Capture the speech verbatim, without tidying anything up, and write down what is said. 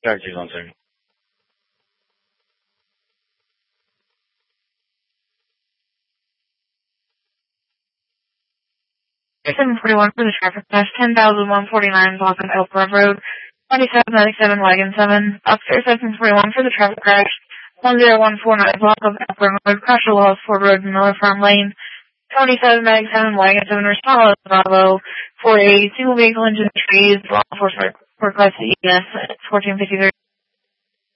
Sorry, just one second. seven forty-one for the traffic crash, ten thousand one forty-nine block of Elk Grove Road, twenty-seven ninety-seven Wagon seven. Officer seven forty-one for the traffic crash, one zero one four nine block of Elk Grove Road, crash at Wells Ford Road, Miller Farm Lane, twenty-seven ninety-seven Wagon seven, respond Bravo, four eighty, single vehicle engine trees, law enforcement request E S, fourteen fifty-three.